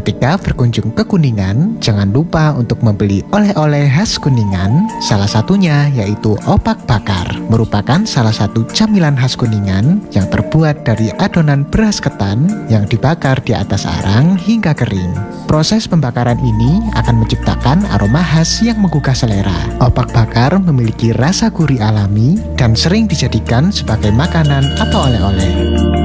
Ketika berkunjung ke Kuningan, jangan lupa untuk membeli oleh-oleh khas Kuningan. Salah satunya yaitu opak bakar, merupakan salah satu camilan khas Kuningan yang terbuat dari adonan beras ketan yang dibakar di atas arang hingga kering. Proses pembakaran ini akan menciptakan aroma khas yang menggugah selera. Opak bakar memiliki rasa gurih alami dan sering dijadikan sebagai makanan atau oleh-oleh.